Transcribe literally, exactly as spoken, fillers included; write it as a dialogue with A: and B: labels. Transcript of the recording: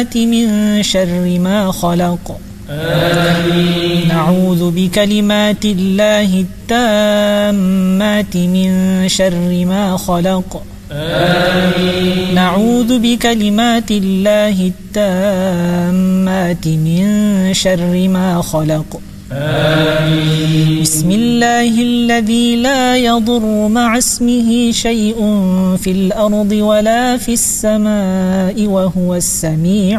A: من شر ما خلق. آمين. نعوذ بكلمات الله التامات من شر ما خلق. آمين. نعوذ بكلمات الله التامات من شر ما خلق. آمين. بسم الله الذي لا يضر مع اسمه شيء في الأرض ولا في السماء وهو السميع